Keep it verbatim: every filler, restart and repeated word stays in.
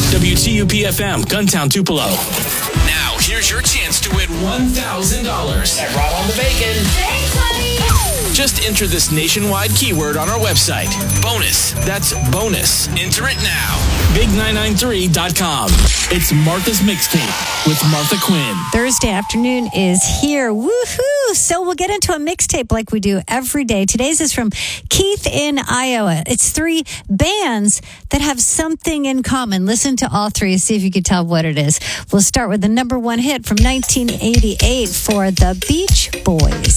W T U P F M, Guntown, Tupelo. Now, here's your chance to win one thousand dollars. That brought on the bacon. Thanks, honey. Just enter this nationwide keyword on our website. Bonus. That's bonus. Enter it now. big nine nine three dot com. It's Martha's Mixtape with Martha Quinn. Thursday afternoon is here. Woohoo! So we'll get into a mixtape like we do every day. Today's is from Keith in Iowa. It's three bands that have something in common. Listen to all three and see if you can tell what it is. We'll start with the number one hit from nineteen eighty-eight for the Beach Boys.